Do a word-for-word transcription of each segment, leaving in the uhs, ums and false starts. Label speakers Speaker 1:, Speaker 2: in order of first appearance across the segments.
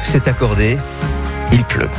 Speaker 1: s'est accordé, il pleut.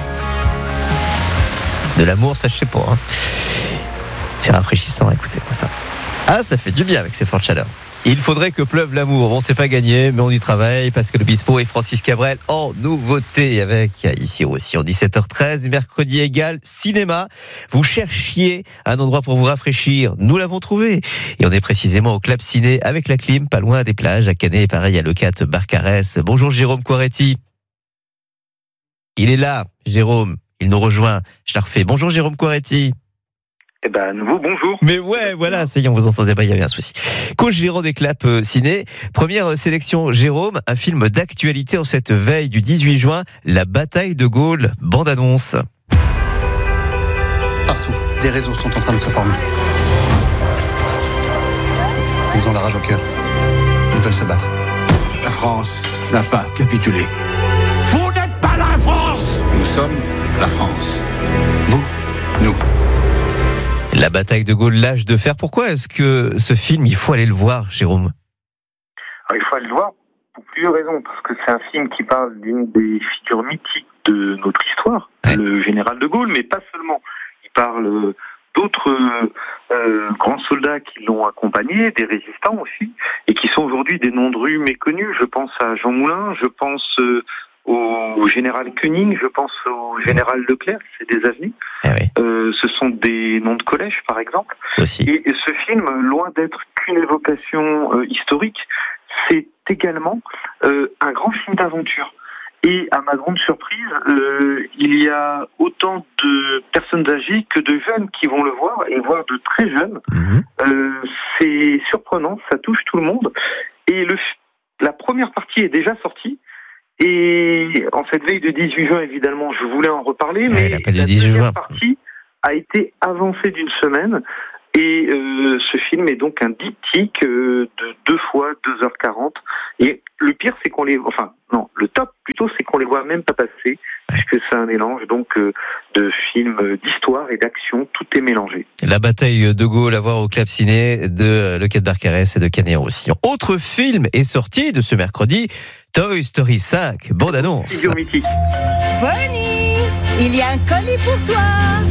Speaker 1: De l'amour, ça je sais pas. Hein. C'est rafraîchissant, écoutez-moi ça. Ah, ça fait du bien avec ces fortes chaleurs. Il faudrait que pleuve l'amour. Bon, c'est pas gagné, mais on y travaille. Pascal Obispo et Francis Cabrel en nouveauté avec ici aussi en dix-sept heures treize, mercredi égal cinéma. Vous cherchiez un endroit pour vous rafraîchir. Nous l'avons trouvé. Et on est précisément au Club Ciné avec la clim, pas loin des plages, à Canet et pareil à Leucate Barcarès. Bonjour Jérôme Quaretti. Il est là, Jérôme. Il nous rejoint. Je la refais. Bonjour Jérôme Quaretti.
Speaker 2: Eh ben, à nouveau, bonjour.
Speaker 1: Mais ouais, voilà, ça y est, on vous entendait pas, il y avait un souci. Coach Jérôme des Clap euh, Ciné. Première sélection, Jérôme, un film d'actualité en cette veille du dix-huit juin, La bataille de Gaulle, bande-annonce.
Speaker 3: Partout, des réseaux sont en train de se former. Ils ont la rage au cœur. Ils veulent se battre.
Speaker 4: La France n'a pas capitulé.
Speaker 5: Vous n'êtes pas la France!
Speaker 4: Nous sommes la France. Vous, nous.
Speaker 1: La bataille de Gaulle, l'âge de fer. Pourquoi est-ce que ce film, il faut aller le voir, Jérôme?
Speaker 2: Alors, il faut aller le voir pour plusieurs raisons. Parce que c'est un film qui parle d'une des figures mythiques de notre histoire, ouais. Le général de Gaulle, mais pas seulement. Il parle d'autres euh, grands soldats qui l'ont accompagné, des résistants aussi, et qui sont aujourd'hui des noms de rue méconnus. Je pense à Jean Moulin, je pense... Euh, au général Koenig, je pense au général Leclerc, c'est des avenues.
Speaker 1: Ah oui.
Speaker 2: euh, ce sont des noms de collèges, par exemple.
Speaker 1: Aussi.
Speaker 2: Et, et ce film, loin d'être qu'une évocation euh, historique, c'est également euh, un grand film d'aventure. Et à ma grande surprise, euh, il y a autant de personnes âgées que de jeunes qui vont le voir, et voire de très jeunes. Mmh. Euh, c'est surprenant, ça touche tout le monde. Et le, la première partie est déjà sortie. Et en cette veille de dix-huit juin, évidemment, je voulais en reparler, mais
Speaker 1: ouais,
Speaker 2: la deuxième partie a été avancée d'une semaine. Et euh, ce film est donc un diptyque euh, de deux fois deux heures quarante. Et le pire, c'est qu'on les... Enfin, non, le top, plutôt, c'est qu'on les voit même pas passer, puisque c'est un mélange donc euh, de films d'histoire et d'action. Tout est mélangé.
Speaker 1: La bataille de Gaulle à voir au Club Ciné de Leucate Barcarès et de Canet-en-Roussillon. Autre film est sorti de ce mercredi, Toy Story cinq, bande-annonce.
Speaker 2: Figure mythique.
Speaker 6: Bonnie, il y a un colis pour toi.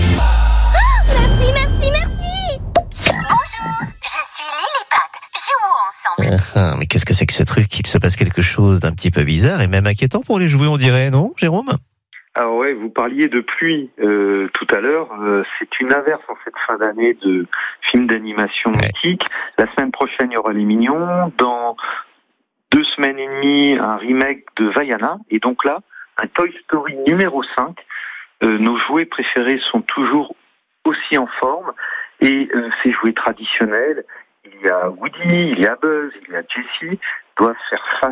Speaker 6: Oh,
Speaker 7: merci, merci, merci. Bonjour, je suis Lillipad. Jouons ensemble.
Speaker 1: Ah, mais qu'est-ce que c'est que ce truc? Il se passe quelque chose d'un petit peu bizarre et même inquiétant pour les jouets, on dirait, non, Jérôme?
Speaker 2: Alors ouais, vous parliez de pluie euh, tout à l'heure. Euh, c'est une averse en cette fin d'année de films d'animation ouais. mythiques. La semaine prochaine, il y aura Les Mignons. Dans deux semaines et demie, un remake de Vaiana. Et donc là, un Toy Story numéro cinq. Euh, nos jouets préférés sont toujours aussi en forme. Et euh, ces jouets traditionnels, il y a Woody, il y a Buzz, il y a Jessie, doivent faire face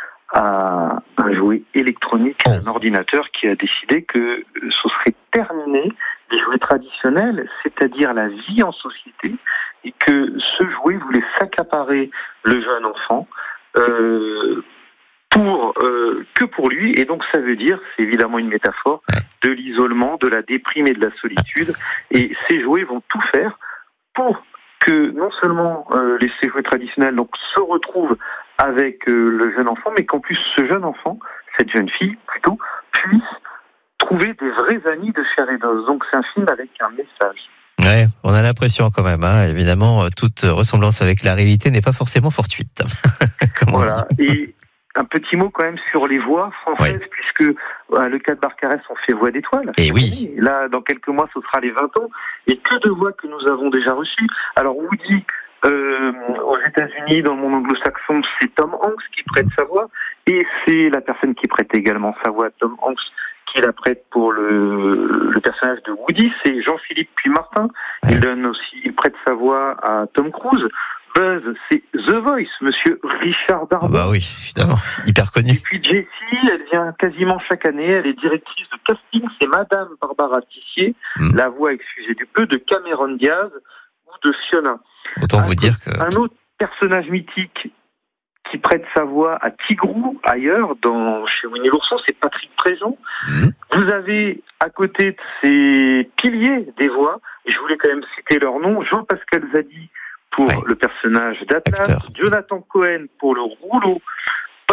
Speaker 2: à un jouet électronique, un ordinateur qui a décidé que ce serait terminé les jouets traditionnels, c'est-à-dire la vie en société, et que ce jouet voulait s'accaparer le jeune enfant euh, pour euh, que pour lui, et donc ça veut dire, c'est évidemment une métaphore, de l'isolement, de la déprime et de la solitude, et ces jouets vont tout faire pour que non seulement euh, les ces jouets traditionnels donc se retrouvent avec euh, le jeune enfant, mais qu'en plus ce jeune enfant, cette jeune fille plutôt, puisse trouver des vrais amis de chair et d'os. Donc c'est un film avec un message.
Speaker 1: Ouais, on a l'impression quand même, hein, évidemment, toute ressemblance avec la réalité n'est pas forcément fortuite.
Speaker 2: Voilà. Et un petit mot quand même sur les voix françaises, oui. puisque à Leucate Barcarès, on fait voix d'étoile.
Speaker 1: Et oui.
Speaker 2: Là, dans quelques mois, ce sera les vingt ans. Et que de voix que nous avons déjà reçues. Alors, Woody, euh, aux États-Unis, dans le monde anglo-saxon, c'est Tom Hanks qui prête sa voix. Et c'est la personne qui prête également sa voix à Tom Hanks qui la prête pour le, le personnage de Woody. C'est Jean-Philippe Puy-Martin. Il donne aussi, il prête sa voix à Tom Cruise. Buzz, c'est The Voice, monsieur Richard Darbois.
Speaker 1: Ah bah oui, évidemment, hyper connu.
Speaker 2: Et puis Jessie, elle vient quasiment chaque année, elle est directrice de casting, c'est Madame Barbara Tissier, mmh. la voix, excusez du peu, de Cameron Diaz ou de Fiona.
Speaker 1: Autant un vous dire que...
Speaker 2: Un autre personnage mythique qui prête sa voix à Tigrou, ailleurs, dans, chez Winnie l'ourson, c'est Patrick Préjon. Mmh. Vous avez, à côté de ces piliers des voix, et je voulais quand même citer leur nom, Jean-Pascal Zadi, pour ouais. le personnage d'Atlas, Jonathan Cohen pour le rouleau pote,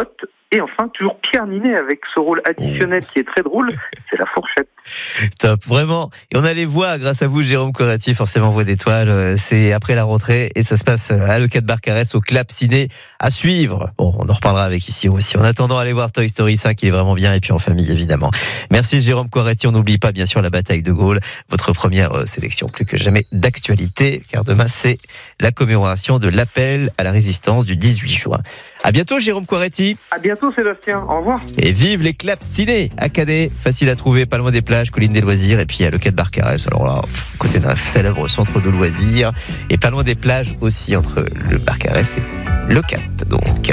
Speaker 2: Et enfin, toujours Pierre Ninet avec ce rôle additionnel qui est très drôle, c'est La Fourchette.
Speaker 1: Top, vraiment. Et on a les voix grâce à vous, Jérôme Corretti, forcément Voix d'étoiles. C'est après la rentrée et ça se passe à Leucate Barcarès au Clap Ciné à suivre. Bon, on en reparlera avec ici aussi. En attendant, allez voir Toy Story cinq, il est vraiment bien et puis en famille évidemment. Merci Jérôme Corretti. On n'oublie pas bien sûr la bataille de Gaulle, votre première sélection plus que jamais d'actualité, car demain c'est la commémoration de l'appel à la résistance du dix-huit juin. À bientôt Jérôme Corretti.
Speaker 2: À bientôt Sébastien, au revoir.
Speaker 1: Et vive les Clap Ciné à Canet, facile à trouver, pas loin des plages, colline des loisirs et puis à Leucate Barcarès. Alors là, côté d'un célèbre centre de loisirs et pas loin des plages aussi entre le Barcarès et Leucate donc.